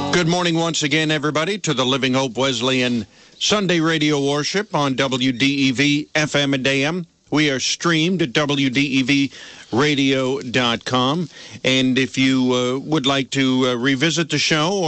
Good morning once again, everybody, to the Living Hope Wesleyan Sunday Radio Worship on WDEV FM and AM. We are streamed at WDEVradio.com. And if you would like to revisit the show